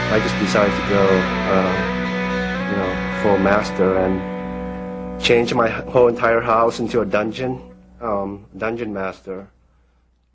I just decided to go, full master and change my whole entire house into a dungeon master.